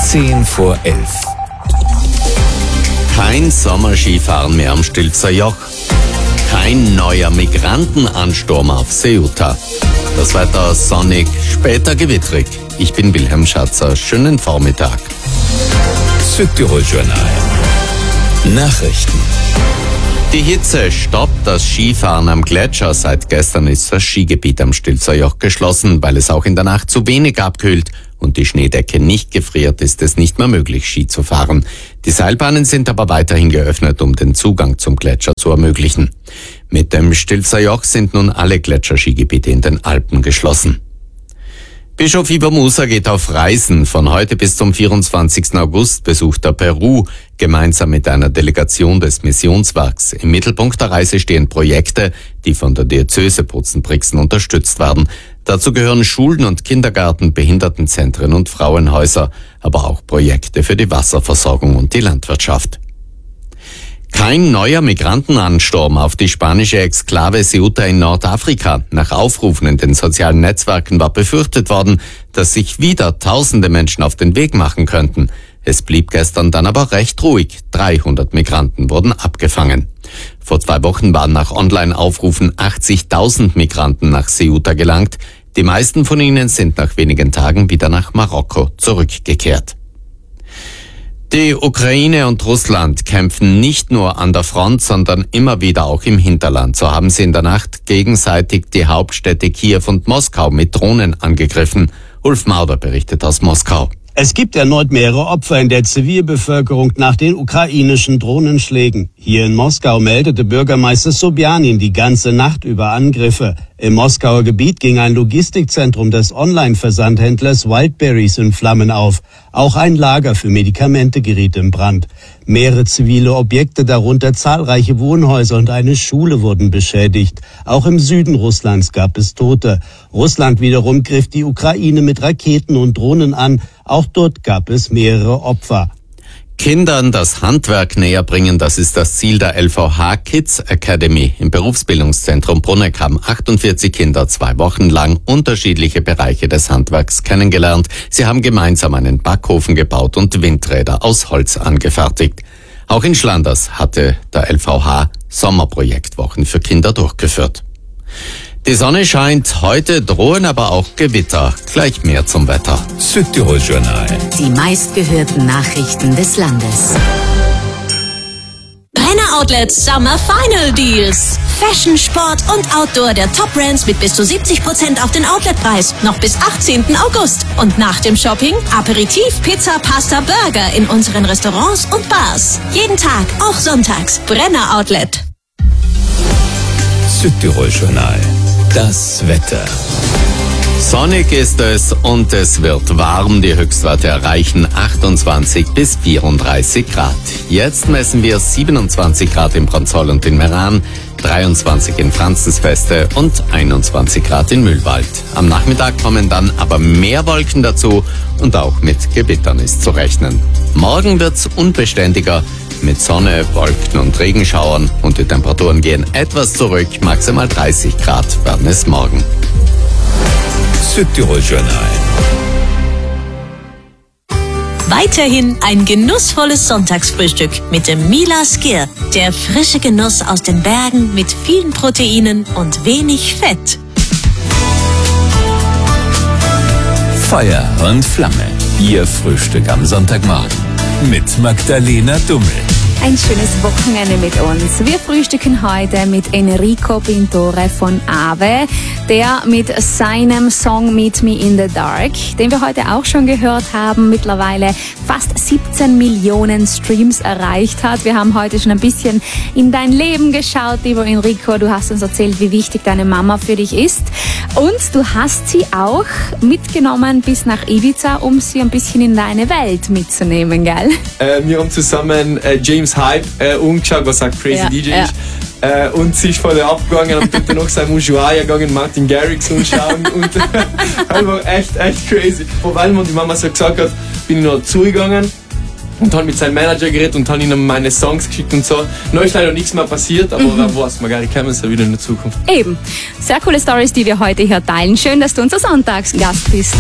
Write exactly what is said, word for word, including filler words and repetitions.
Zehn vor elf. Kein Sommerskifahren mehr am Stilfser Joch. Kein neuer Migrantenansturm auf Ceuta. Das Wetter sonnig, später gewittrig. Ich bin Wilhelm Schatzer. Schönen Vormittag. Südtirol-Journal. Nachrichten. Die Hitze stoppt das Skifahren am Gletscher. Seit gestern ist das Skigebiet am Stilfser Joch geschlossen, weil es auch in der Nacht zu wenig abkühlt und die Schneedecke nicht gefriert, ist es nicht mehr möglich, Ski zu fahren. Die Seilbahnen sind aber weiterhin geöffnet, um den Zugang zum Gletscher zu ermöglichen. Mit dem Stilfser Joch sind nun alle Gletscherskigebiete in den Alpen geschlossen. Bischof Ivo Musa geht auf Reisen. Von heute bis zum vierundzwanzigsten August besucht er Peru, gemeinsam mit einer Delegation des Missionswerks. Im Mittelpunkt der Reise stehen Projekte, die von der Diözese Bozen-Brixen unterstützt werden. Dazu gehören Schulen und Kindergärten, Behindertenzentren und Frauenhäuser, aber auch Projekte für die Wasserversorgung und die Landwirtschaft. Kein neuer Migrantenansturm auf die spanische Exklave Ceuta in Nordafrika. Nach Aufrufen in den sozialen Netzwerken war befürchtet worden, dass sich wieder tausende Menschen auf den Weg machen könnten. Es blieb gestern dann aber recht ruhig. dreihundert Migranten wurden abgefangen. Vor zwei Wochen waren nach Online-Aufrufen achtzigtausend Migranten nach Ceuta gelangt. Die meisten von ihnen sind nach wenigen Tagen wieder nach Marokko zurückgekehrt. Die Ukraine und Russland kämpfen nicht nur an der Front, sondern immer wieder auch im Hinterland. So haben sie in der Nacht gegenseitig die Hauptstädte Kiew und Moskau mit Drohnen angegriffen. Ulf Mauder berichtet aus Moskau. Es gibt erneut mehrere Opfer in der Zivilbevölkerung nach den ukrainischen Drohnenschlägen. Hier in Moskau meldete Bürgermeister Sobjanin die ganze Nacht über Angriffe. Im Moskauer Gebiet ging ein Logistikzentrum des Online-Versandhändlers Wildberries in Flammen auf. Auch ein Lager für Medikamente geriet in Brand. Mehrere zivile Objekte, darunter zahlreiche Wohnhäuser und eine Schule, wurden beschädigt. Auch im Süden Russlands gab es Tote. Russland wiederum griff die Ukraine mit Raketen und Drohnen an. Auch dort gab es mehrere Opfer. Kindern das Handwerk näher bringen, das ist das Ziel der L V H Kids Academy. Im Berufsbildungszentrum Bruneck haben achtundvierzig Kinder zwei Wochen lang unterschiedliche Bereiche des Handwerks kennengelernt. Sie haben gemeinsam einen Backofen gebaut und Windräder aus Holz angefertigt. Auch in Schlanders hatte der L V H Sommerprojektwochen für Kinder durchgeführt. Die Sonne scheint, heute drohen aber auch Gewitter. Gleich mehr zum Wetter. Südtirol-Journal. Die meistgehörten Nachrichten des Landes. Brenner Outlet Summer Final Deals. Fashion, Sport und Outdoor der Top-Brands mit bis zu siebzig Prozent auf den Outletpreis. Noch bis achtzehnten August. Und nach dem Shopping Aperitif, Pizza, Pasta, Burger in unseren Restaurants und Bars. Jeden Tag, auch sonntags. Brenner Outlet. Südtirol-Journal. Das Wetter. Sonnig ist es und es wird warm. Die Höchstwerte erreichen achtundzwanzig bis vierunddreißig Grad. Jetzt messen wir siebenundzwanzig Grad in Branzoll und in Meran, dreiundzwanzig in Franzensfeste und einundzwanzig Grad in Mühlwald. Am Nachmittag kommen dann aber mehr Wolken dazu und auch mit Gewittern ist zu rechnen. Morgen wird's unbeständiger mit Sonne, Wolken und Regenschauern und die Temperaturen gehen etwas zurück. Maximal dreißig Grad werden es morgen. Südtirol-Journal. Weiterhin ein genussvolles Sonntagsfrühstück mit dem Mila Skir. Der frische Genuss aus den Bergen mit vielen Proteinen und wenig Fett. Feuer und Flamme. Ihr Frühstück am Sonntagmorgen. Mit Magdalena Dummel. Ein schönes Wochenende mit uns. Wir frühstücken heute mit Enrico Pintore von Ave, der mit seinem Song Meet Me in the Dark, den wir heute auch schon gehört haben, mittlerweile fast siebzehn Millionen Streams erreicht hat. Wir haben heute schon ein bisschen in dein Leben geschaut, lieber Enrico. Du hast uns erzählt, wie wichtig deine Mama für dich ist. Und du hast sie auch mitgenommen bis nach Ibiza, um sie ein bisschen in deine Welt mitzunehmen, gell? Äh, wir haben zusammen äh, James Hype äh, umgeschaut, was ein crazy ja, D J ja. ist. Äh, und sie ist voll abgegangen und dann noch sein Ushuaia gegangen, Martin Garrix anschauen und einfach echt, echt crazy. Wobei mir die Mama so gesagt hat, bin ich noch zugegangen und habe mit seinem Manager geredet und habe ihm meine Songs geschickt und so. Noch ist leider nichts mehr passiert, aber mhm. was, man kommen sie wieder in der Zukunft. Eben. Sehr coole Stories, die wir heute hier teilen. Schön, dass du unser Sonntagsgast bist.